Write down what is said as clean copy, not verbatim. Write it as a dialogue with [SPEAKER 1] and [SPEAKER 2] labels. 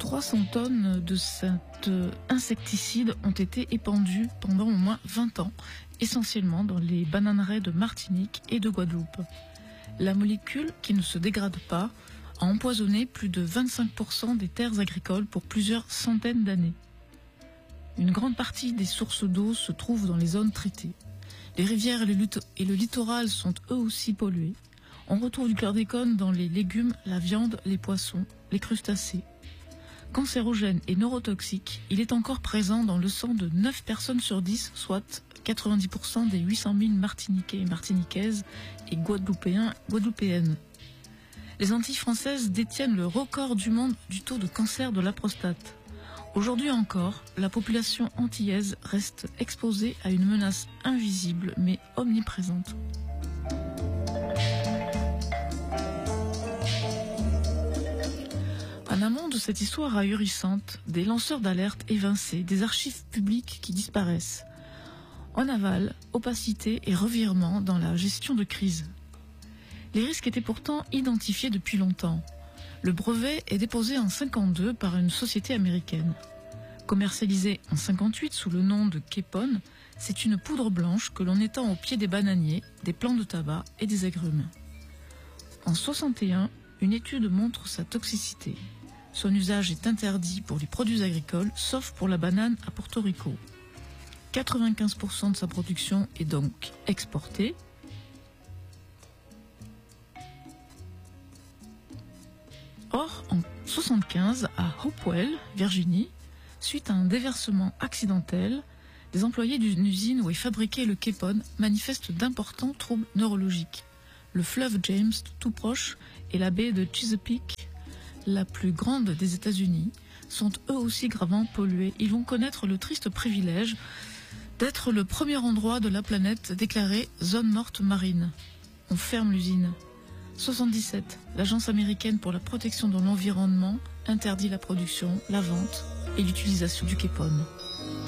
[SPEAKER 1] 300 tonnes de cet insecticide ont été épandues pendant au moins 20 ans, essentiellement dans les bananeraies de Martinique et de Guadeloupe. La molécule, qui ne se dégrade pas, a empoisonné plus de 25% des terres agricoles pour plusieurs centaines d'années. Une grande partie des sources d'eau se trouvent dans les zones traitées. Les rivières et le littoral sont eux aussi pollués. On retrouve du chlordécone dans les légumes, la viande, les poissons, les crustacés. Cancérogène et neurotoxique, il est encore présent dans le sang de 9 personnes sur 10, soit 90% des 800 000 Martiniquais et Martiniquaises et Guadeloupéennes. Les Antilles françaises détiennent le record du monde du taux de cancer de la prostate. Aujourd'hui encore, la population antillaise reste exposée à une menace invisible mais omniprésente. En amont de cette histoire ahurissante, des lanceurs d'alerte évincés, des archives publiques qui disparaissent. En aval, opacité et revirement dans la gestion de crise. Les risques étaient pourtant identifiés depuis longtemps. Le brevet est déposé en 1952 par une société américaine. Commercialisée en 1958 sous le nom de Kepone, c'est une poudre blanche que l'on étend au pied des bananiers, des plants de tabac et des agrumes. En 1961, une étude montre sa toxicité. Son usage est interdit pour les produits agricoles, sauf pour la banane à Porto Rico. 95% de sa production est donc exportée. Or, en 1975, à Hopewell, Virginie, suite à un déversement accidentel, des employés d'une usine où est fabriqué le Kepone manifestent d'importants troubles neurologiques. Le fleuve James, tout proche, et la baie de Chesapeake, la plus grande des États-Unis, sont eux aussi gravement pollués. Ils vont connaître le triste privilège d'être le premier endroit de la planète déclaré zone morte marine. On ferme l'usine. 77. L'Agence américaine pour la protection de l'environnement interdit la production, la vente et l'utilisation du Kepone.